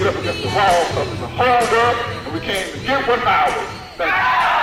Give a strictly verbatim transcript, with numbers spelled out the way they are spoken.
up against the wall because it's a hold up and we came to get what's ours. Thank you.